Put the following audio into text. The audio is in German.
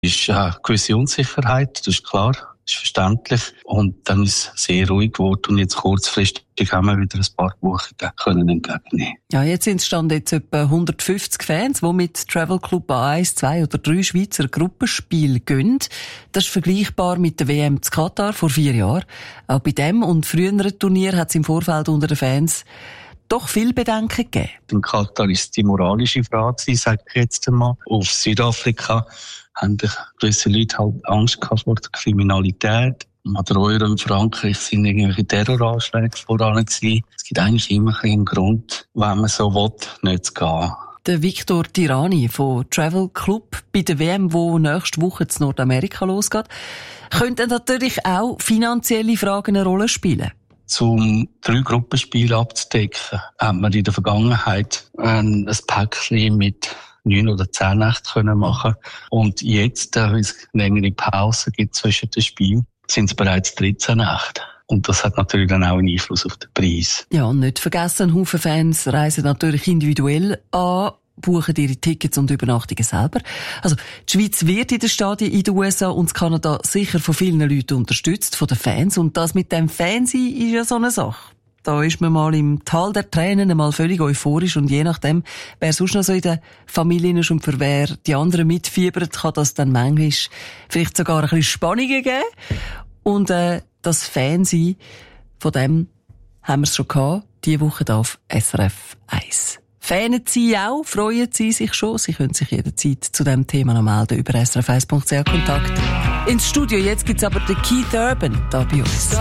ist eine gewisse Unsicherheit, das ist klar, das ist verständlich. Und dann ist es sehr ruhig geworden und jetzt kurzfristig haben wir wieder ein paar Buchungen entgegennehmen. Ja, jetzt sind es jetzt etwa 150 Fans, die mit Travel Club an 1, 2 oder 3 Schweizer Gruppenspiele gehen. Das ist vergleichbar mit der WM zu Katar vor 4 Jahren. Auch bei dem und früheren Turnier hat es im Vorfeld unter den Fans doch viel Bedenken gegeben. In Katar ist die moralische Frage, sage ich jetzt einmal. Auf Südafrika haben gewisse Leute halt Angst gehabt vor der Kriminalität. An der Euro in Frankreich sind irgendwelche Terroranschläge voran gewesen. Es gibt eigentlich immer einen Grund, wenn man so will, nicht zu gehen. Der Victor Tirani von Travel Club bei der WM, die nächste Woche in Nordamerika losgeht, könnten natürlich auch finanzielle Fragen eine Rolle spielen. Um 3 Gruppenspiele abzudecken, hat man in der Vergangenheit ein Päckchen mit 9 oder 10 Nächten machen können. Und jetzt, da es eine längere Pause gibt zwischen den Spielen, sind es bereits 13 Nächte. Und das hat natürlich dann auch einen Einfluss auf den Preis. Ja, und nicht vergessen, ein Haufen Fans reisen natürlich individuell an, buchen ihre Tickets und Übernachtungen selber. Also, die Schweiz wird in den Stadien in den USA und Kanada sicher von vielen Leuten unterstützt, von den Fans. Und das mit dem Fansein ist ja so eine Sache. Da ist man mal im Tal der Tränen einmal völlig euphorisch und je nachdem, wer sonst noch so in der Familie ist und für wer die anderen mitfiebert, kann das dann manchmal vielleicht sogar ein bisschen Spannungen geben. Und das Fansein, von dem haben wir es schon gehabt, diese Woche hier auf SRF 1. Fanen Sie auch? Freuen Sie sich schon? Sie können sich jederzeit zu diesem Thema noch melden über srf1.ch Kontakt. Ins Studio, jetzt gibt's aber den Keith Urban da bei uns.